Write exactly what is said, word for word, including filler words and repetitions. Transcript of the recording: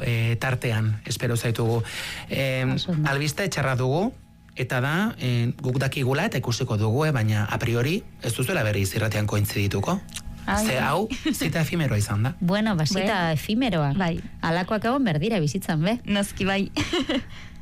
e, tartean, espero zaitugu. E, albiste etxarra dugu, eta da, e, guk dakigula eta ikusiko dugu, eh, baina a priori ez duzuela berri zirratean kointzidituko. Ze hau, zita efimeroa izan da. Bueno, basita efimeroa. Bai. Alakoak egon berdira bizitzan, be? Noski bai.